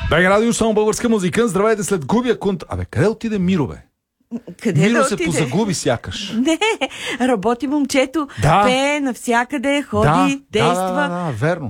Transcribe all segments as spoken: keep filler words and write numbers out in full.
Бег радио, само българска музика. Здравейте след губя конт... Абе, къде отиде Миро, бе? Къде Миро да се отиде? позагуби сякаш. Не, работи момчето, Да. пее навсякъде, ходи, Да, действа. да, да, да, верно.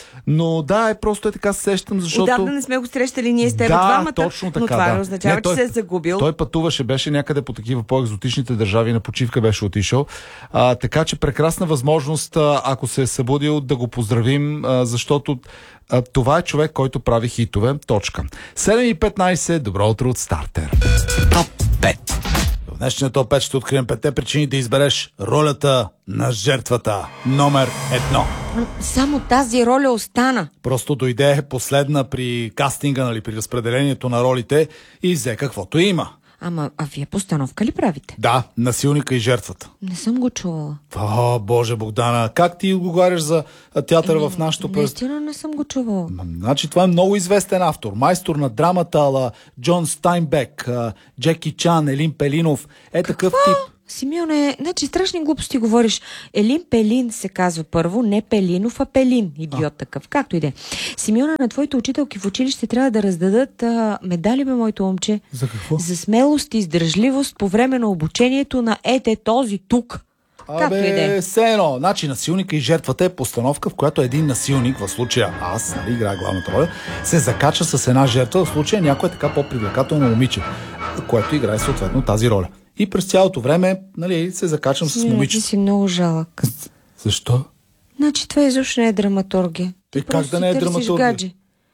Но да, е просто е така се сещам, защото... Отдавна не сме го срещали ние с теб Да, двамата, точно така, но това да. не означава, Не, той- че се е загубил. Той пътуваше, беше някъде по такива по-екзотичните държави, на почивка беше отишъл. А, така че прекрасна възможност, а, ако се е събудил, да го поздравим, а, защото а, това е човек, който прави хитове. Точка. седем и петнайсет, добро утро от Стартер. Топ пет. В днешния топ пет ще открием петте причини да избереш ролята на жертвата. Номер едно. Само тази роля остана. Просто дойде последна при кастинга, нали, при разпределението на ролите и взе каквото има. Ама, а вие постановка ли правите? Да, насилника и жертвата. Не съм го чувала. О, Боже, Богдана, как ти отговаряш за а, театър в нашото пръст? Наистина не съм го чувала. Значи това е много известен автор. Майстор на драмата ала Джон Стайнбек, а, Джеки Чан, Елин Пелинов. Е такъв тип. Симеоне, значи страшни глупости говориш. Елин Пелин се казва първо, не Пелинов, а Пелин. Идиот а. такъв. Както и да е. Симеоне, на твоите учителки в училище трябва да раздадат а, медали, бе, моето момче. За какво? За смелост и издръжливост по време на обучението на ете този тук. Както и да е. Абе, все едно. Значи насилника и жертвата е постановка, в която един насилник, в случая аз, нали, играя главната роля, се закача с една жертва, в случая някое така по-привлекателно момиче, което играе съответно тази роля. И през цялото време, нали, се закачам с Симеоне, ти момичето. си много жалък. Защо? Значи това изобщо не е драматургия. Ти Е, как просто да не е си търсиш драматургия? гадже.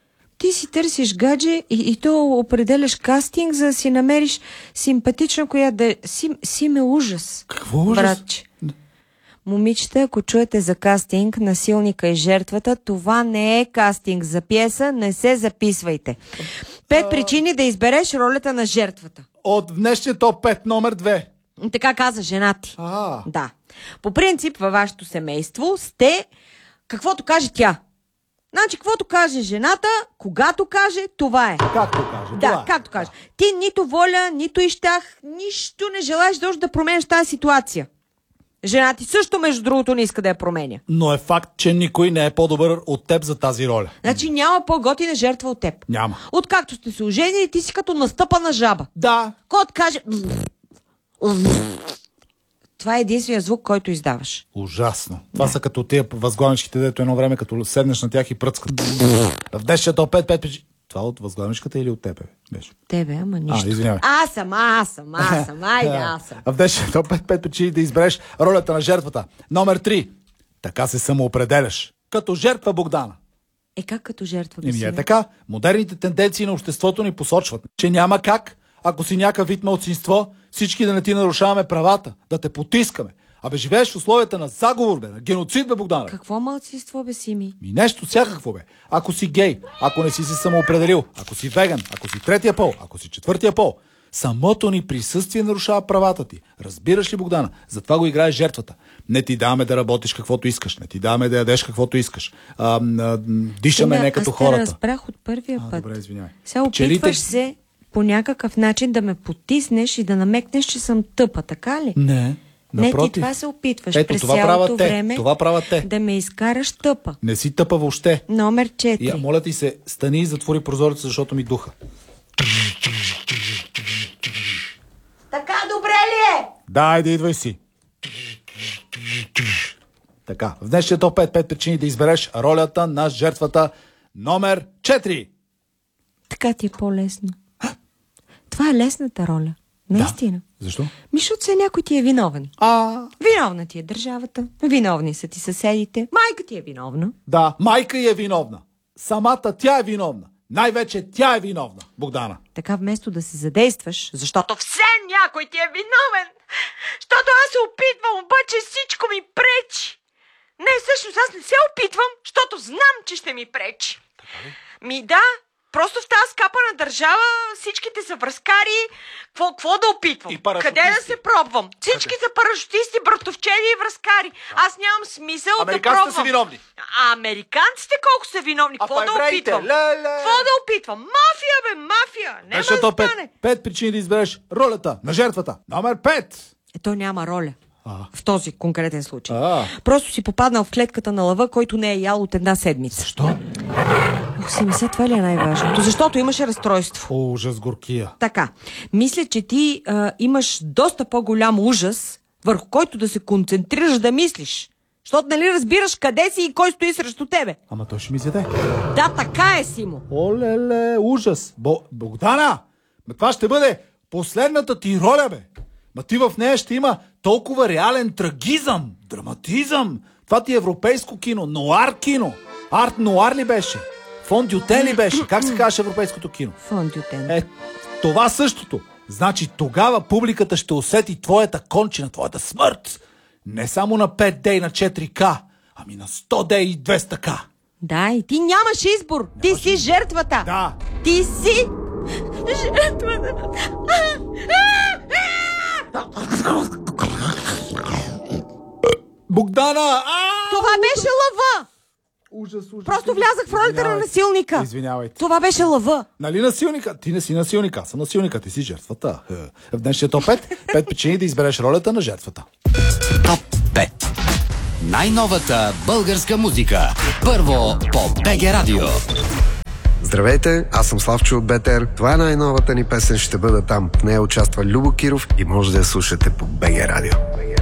Ти си търсиш гадже и, и то определяш кастинг, за да си намериш симпатична, която да е... Си, си ме ужас. Какво ужас? Братче. Момичета, ако чуете за кастинг, насилника и жертвата, това не е кастинг за пиеса, не се записвайте. Пет а... причини да избереш ролята на жертвата. От днешния топ пет, номер две. Така каза жена ти. А, Да. По принцип, във вашето семейство сте каквото каже тя. Значи, каквото каже жената, когато каже, това е. както каже. Да, това е. както каже. Ти нито воля, нито ищах, нищо не желаеш дължи да променеш тази ситуация. Жена ти също, между другото, не иска да я променя. Но е факт, че никой не е по-добър от теб за тази роля. Значи няма по-готина жертва от теб. Няма. Откакто сте се оженили, ти си като настъпана жаба. Да. Кот каже... Това е единствения звук, който издаваш. Ужасно. Това да. са като тия възглавничките, дето едно време, като седнеш на тях и пръцкат. В днешния топ пет, пет причини. Това от възглавничката или от тебе? Беше. Тебе, ама нищо. А, извинявай. Аз съм, аз съм, аз съм, айде, аз съм. В днешния топ пет, пет причини да избереш ролята на жертвата. Номер три. Така се самоопределяш. Като жертва, Богдана. Е, как като жертва? Еми е Бесиме? така. Модерните тенденции на обществото ни посочват, че няма как, ако си някакъв вид малцинство, всички да не ти нарушаваме правата, да те потискаме. Абе, живееш в условията на заговор, бе, на геноцид, бе, Богдана. Какво малцинство, бе, Сими? И нещо всякакво, бе. Ако си гей, ако не си се самоопределил, ако си веган, ако си третия пол, ако си четвъртия пол, самото ни присъствие нарушава правата ти. Разбираш ли, Богдана? Затова го играе жертвата. Не ти даваме да работиш каквото искаш, не ти даваме да ядеш каквото искаш. А, а, дишаме Сими, не като аз те хората. разбрах от първия А, път. добре, извинявай. Сега Пчелите- опитваш се по някакъв начин да ме потиснеш и да намекнеш, че съм тъпа, така ли? Не, Не, напротив. ти това се опитваш Ето, през това цялото правят те. време Това правят те. да ме изкараш тъпа. Не си тъпа въобще. Номер четири. Я, моля ти се, стани и затвори прозореца, защото ми духа. Така добре ли е? Да, айде, идвай си. Така, в днешния топ пет, пет причини да избереш ролята на жертвата номер четири. Така ти е по-лесно. Това е лесната роля. Наистина. Защо? Ми, защото се някой ти е виновен. А, Виновна ти е държавата, виновни са ти съседите, майка ти е виновна. да, майка й е виновна. Самата тя е виновна. Най-вече тя е виновна, Богдана. Така вместо да се задействаш, защото все някой ти е виновен, защото аз се опитвам, обаче всичко ми пречи. Не, всъщност аз не се опитвам, защото знам, че ще ми пречи. Ми да, просто в тази скапана държава всичките са връзкари. Какво, какво да опитвам? И парашутисти. Къде да се пробвам? Всички Къде? са парашутисти, братовчеди и връзкари. Аз нямам смисъл да Американците пробвам. са виновни. А американците колко са виновни? А Какво па да евреите? опитвам? Леле! Какво да опитвам? Мафия, бе, мафия! Няма Днешния да топ пет, стане. пет причини да избереш ролята на жертвата. Номер пет. Е, то няма роля. А. В този конкретен случай. А. Просто си попаднал в клетката на лъва, който не е ял от една седмица. Що? Колко си мисля, това ли е най-важното? Защото имаше разстройство. Ужас, горкия. Така, мисля, че ти а, имаш доста по-голям ужас, върху който да се концентрираш да мислиш. Защото нали разбираш къде си и кой стои срещу тебе. Ама той ще ми изяде. Да, така е, Симо. Олеле, ужас. Бо, Богдана, ма това ще бъде последната ти роля, бе. Ма ти в нея ще има толкова реален трагизъм, драматизъм. Това ти е европейско кино, ноар кино. Арт ноар ли беше? Фондютен ли беше? Как се казваше европейското кино? Фондютен. Е, това същото. Значи тогава публиката ще усети твоята кончина, твоята смърт. Не само на пет дей на четири К, ами на сто дей и двеста К. Да, и ти нямаш избор. Ти си жертвата. Да. Ти си жертвата. Богдана! Това беше лъва. Ужас, ужас. Просто влязах в ролята на насилника. Извинявайте. Това беше лъва. Нали насилника? Ти не си насилника, аз съм насилника, ти си жертвата. Е, в днешния топ пет, пет причини да избереш ролята на жертвата. Топ пет. Най-новата българска музика. Първо по БГ Радио. Здравейте, аз съм Славчо от БТР. Това е най-новата ни песен, ще бъда там. В нея участва Любо Киров и може да я слушате по БГ Радио.